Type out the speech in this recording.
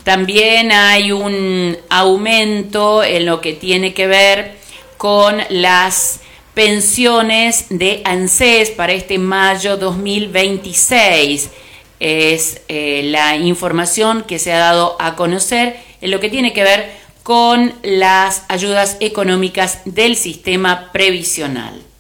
También hay un aumento en lo que tiene que ver con las pensiones de ANSES para este mayo 2026. Es la información que se ha dado a conocer en lo que tiene que ver con las ayudas económicas del sistema previsional.